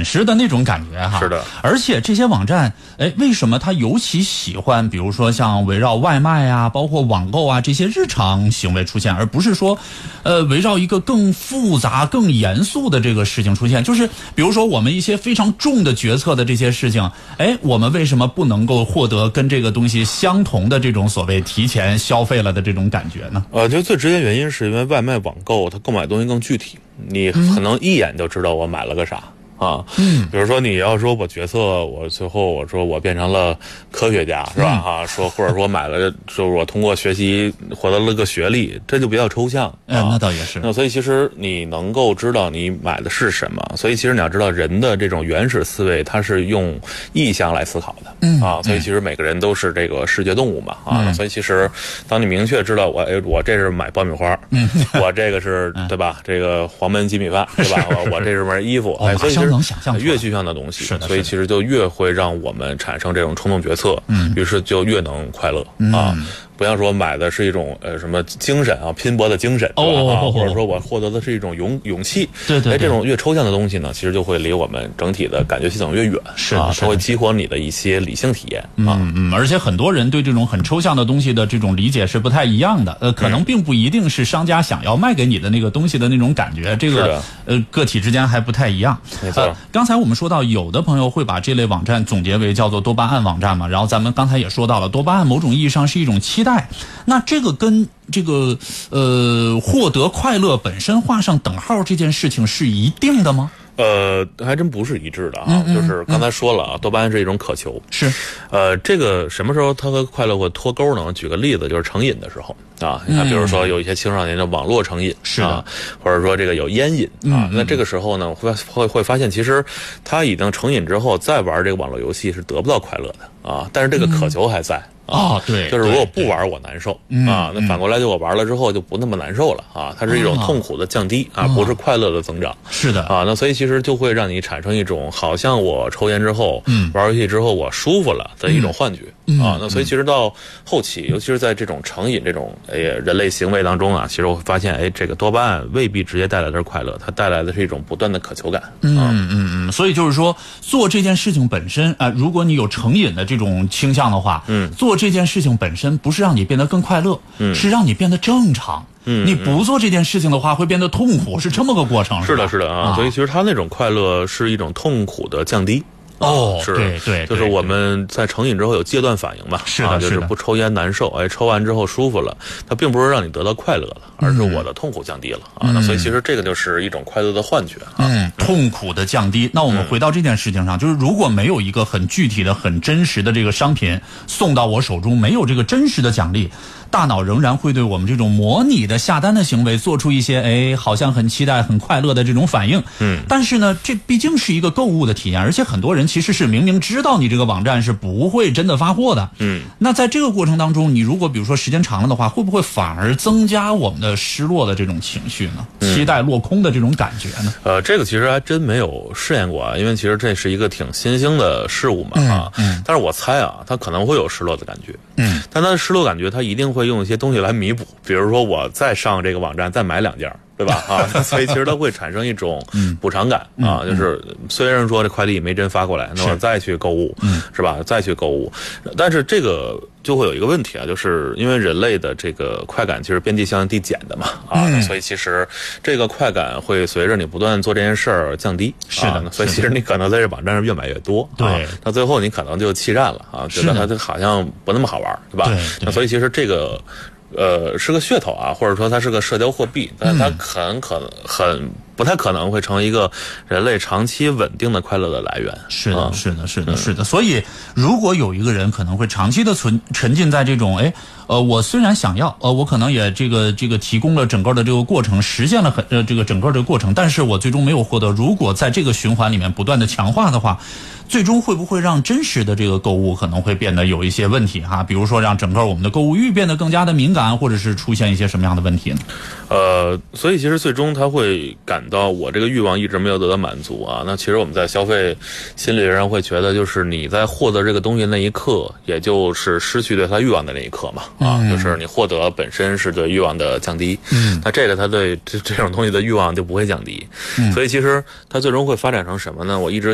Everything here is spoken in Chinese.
失的那种感觉哈。 是的。 而且这些网站，为什么他尤其喜欢，比如说像围绕外卖啊，包括网购啊这些日常行为出现，而不是说，围绕一个更复杂、更严肃的这个事情出现？就是比如说我们一些非常重的决策的这些事情，我们为什么不能够获得跟这个东西相同的这种所谓提前消费了的这种感觉呢？ 就最直接原因是因为外卖网购它购买东西更具体，你可能一眼就知道我买了个啥。比如说你要说我决策，我最后我说我变成了科学家，是吧？说或者说买了，就是我通过学习获得了个学历，这就比较抽象。 那倒也是。 那所以其实你能够知道你买的是什么，所以其实你要知道人的这种原始思维，它是用意向来思考的。所以其实每个人都是这个视觉动物嘛。所以其实当你明确知道我这是买爆米花，我这个是对吧？这个黄焖鸡米饭，对吧？我这是买衣服，所以其实能想象越具象的东西，所以其实就越会让我们产生这种冲动决策，于是就越能快乐不像说买的是一种什么精神拼搏的精神，或者说我获得的是一种勇气， 对， 这种越抽象的东西呢，其实就会离我们整体的感觉系统越远，它会激活你的一些理性体验而且很多人对这种很抽象的东西的这种理解是不太一样的，可能并不一定是商家想要卖给你的那个东西的那种感觉，这个个体之间还不太一样。 没错。 刚才我们说到有的朋友会把这类网站总结为叫做多巴胺网站嘛，然后咱们刚才也说到了，多巴胺某种意义上是一种期待，那这个跟这个获得快乐本身画上等号这件事情是一定的吗？ 还真不是一致的就是刚才说了多巴胺是一种渴求， 是这个什么时候它和快乐会脱钩呢？举个例子，就是成瘾的时候你看，比如说有一些青少年的网络成瘾， 是的， 或者说这个有烟瘾那这个时候呢，会发现其实他已经成瘾之后再玩这个网络游戏是得不到快乐的但是这个渴求还在。 对， 就是如果不玩我难受那反过来就我玩了之后就不那么难受了它是一种痛苦的降低不是快乐的增长。 是的那所以其实就会让你产生一种好像我抽烟之后玩游戏之后我舒服了的一种幻觉那所以其实到后期，尤其是在这种成瘾这种人类行为当中其实我会发现这个多巴胺未必直接带来的是快乐，它带来的是一种不断的渴求感。 所以就是说做这件事情本身如果你有成瘾的这种倾向的话做这件事情本身不是让你变得更快乐是让你变得正常。你不做这件事情的话会变得痛苦，是这么个过程。 是的所以其实他那种快乐是一种痛苦的降低。是， 对， 就是我们在成瘾之后有阶段反应嘛， 是的， 就是不抽烟难受，抽完之后舒服了，它并不是让你得到快乐了，而是我的痛苦降低了那所以其实这个就是一种快乐的幻觉痛苦的降低。那我们回到这件事情上，就是如果没有一个很具体的、很真实的这个商品送到我手中，没有这个真实的奖励，大脑仍然会对我们这种模拟的下单的行为做出一些好像很期待很快乐的这种反应但是呢这毕竟是一个购物的体验，而且很多人其实是明明知道你这个网站是不会真的发货的那在这个过程当中，你如果比如说时间长了的话，会不会反而增加我们的失落的这种情绪呢？期待落空的这种感觉呢？ 这个其实还真没有试验过因为其实这是一个挺新兴的事物嘛但是我猜它可能会有失落的感觉但它的失落感觉它一定会用一些东西来弥补，比如说我再上这个网站再买2件对吧所以其实它会产生一种补偿感就是虽然说这快递没真发过来，那我再去购物是吧？再去购物，但是这个就会有一个问题就是因为人类的这个快感其实边际效应递减的嘛所以其实这个快感会随着你不断做这件事儿降低。 是的所以其实你可能在这网站上越买越多对到最后你可能就弃战了觉得它好像不那么好玩对吧？那所以其实这个是个噱头或者说它是个社交货币，但是它很不太可能会成为一个人类长期稳定的快乐的来源。 是的。所以如果有一个人可能会长期的沉浸在这种我虽然想要我可能也这个提供了整个的这个过程，实现了这个整个这个过程，但是我最终没有获得。如果在这个循环里面不断的强化的话，最终会不会让真实的这个购物可能会变得有一些问题比如说让整个我们的购物欲变得更加的敏感，或者是出现一些什么样的问题呢？ 所以其实最终他会感到我这个欲望一直没有得到满足那其实我们在消费心理学上会觉得，就是你在获得这个东西那一刻，也就是失去对他欲望的那一刻嘛就是你获得本身是对欲望的降低那这个他对这种东西的欲望就不会降低所以其实他最终会发展成什么呢？我一直